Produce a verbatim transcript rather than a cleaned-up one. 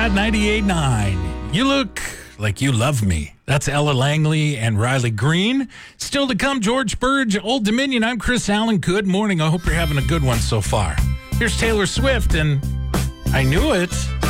Sad ninety-eight point nine. You look like you love me. That's Ella Langley and Riley Green. Still to come, George Burge, Old Dominion. I'm Chris Allen. Good morning. I hope you're having a good one so far. Here's Taylor Swift, and I knew it.